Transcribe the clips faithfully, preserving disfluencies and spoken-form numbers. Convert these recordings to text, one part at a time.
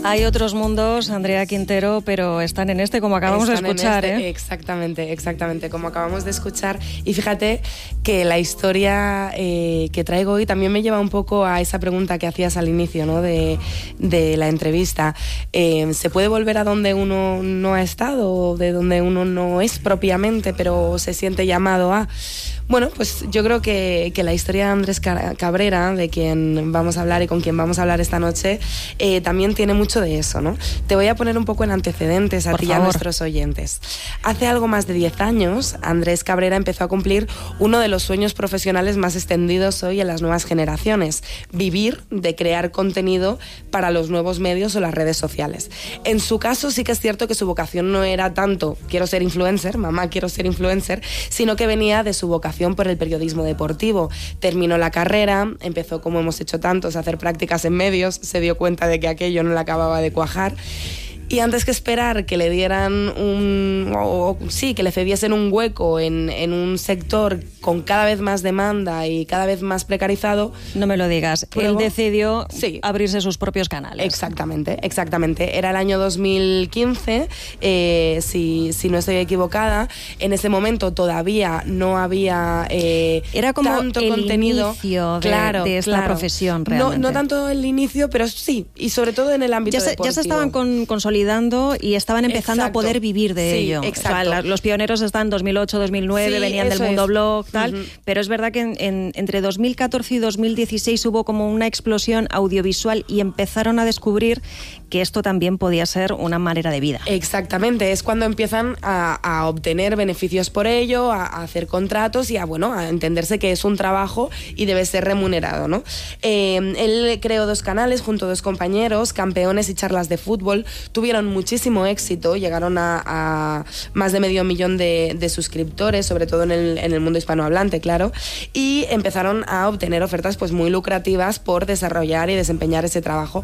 Hay otros mundos, Andrea Quintero, pero están en este, como acabamos están de escuchar. en este, ¿eh? Exactamente, exactamente, como acabamos de escuchar. Y fíjate que la historia eh, que traigo hoy también me lleva un poco a esa pregunta que hacías al inicio, ¿no? de, de la entrevista. Eh, ¿Se puede volver a donde uno no ha estado, o de donde uno no es propiamente, pero se siente llamado a...? Bueno, pues yo creo que, que la historia de Andrés Cabrera, de quien vamos a hablar y con quien vamos a hablar esta noche, eh, también tiene mucho de eso, ¿no? Te voy a poner un poco en antecedentes a Por ti y a favor. nuestros oyentes. Hace algo más de diez años, Andrés Cabrera empezó a cumplir uno de los sueños profesionales más extendidos hoy en las nuevas generaciones: vivir de crear contenido para los nuevos medios o las redes sociales. En su caso sí que es cierto que su vocación no era tanto quiero ser influencer, mamá quiero ser influencer, sino que venía de su vocación por el periodismo deportivo. Terminó la carrera, empezó, como hemos hecho tantos, a hacer prácticas en medios, se dio cuenta de que aquello no le acababa de cuajar. Y antes que esperar que le dieran un... O, o, sí, que le cediesen un hueco en, en un sector con cada vez más demanda y cada vez más precarizado... No me lo digas. Pruebo. Él decidió Sí. abrirse sus propios canales. Exactamente, exactamente. Era el año dos mil quince, eh, si, si no estoy equivocada. En ese momento todavía no había eh, Era como tanto el contenido. inicio de, Claro, de esta claro. profesión, No, realmente. no tanto el inicio, pero sí, y sobre todo en el ámbito Ya se, deportivo. ya se estaban con, consolidando y estaban empezando Exacto. a poder vivir de Sí, ello. exacto. O sea, la, los pioneros están en dos mil ocho, dos mil nueve, Sí, venían del eso mundo es. blog, tal, Uh-huh. pero es verdad que en, en, entre dos mil catorce y dos mil dieciséis hubo como una explosión audiovisual y empezaron a descubrir que esto también podía ser una manera de vida. Exactamente, es cuando empiezan a, a obtener beneficios por ello, a, a hacer contratos y a, bueno, a entenderse que es un trabajo y debe ser remunerado, ¿no? Eh, él creó dos canales junto a dos compañeros, Campeones y Charlas de Fútbol. Tuvieron muchísimo éxito, llegaron a, a más de medio millón de, de suscriptores, sobre todo en el, en el mundo hispanohablante, claro, y empezaron a obtener ofertas pues muy lucrativas por desarrollar y desempeñar ese trabajo.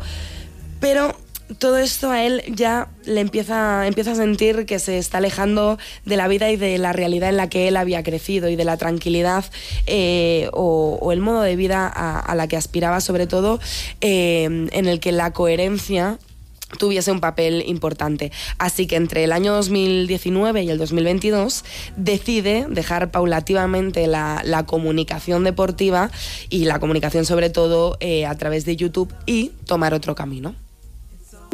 Pero todo esto a él ya le empieza, empieza a sentir que se está alejando de la vida y de la realidad en la que él había crecido y de la tranquilidad eh, o, o el modo de vida a, a la que aspiraba, sobre todo eh, en el que la coherencia tuviese un papel importante. Así que entre el año dos mil diecinueve y el dos mil veintidós decide dejar paulativamente la, la comunicación deportiva y la comunicación sobre todo eh, a través de YouTube y tomar otro camino.